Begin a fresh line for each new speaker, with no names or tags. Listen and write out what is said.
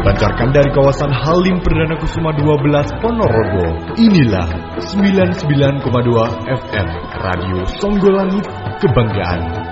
dipancarkan dari kawasan Halim Perdana Kusuma 12 Ponorogo. Inilah 99,2 FM Radio Songgolangit Kebanggaan.